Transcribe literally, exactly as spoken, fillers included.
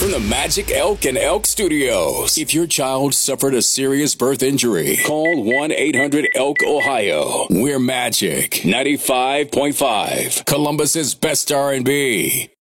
from the Magic Elk and Elk Studios. If your child suffered a serious birth injury, call one eight hundred elk ohio. We're Magic ninety-five point five, Columbus's best R and B.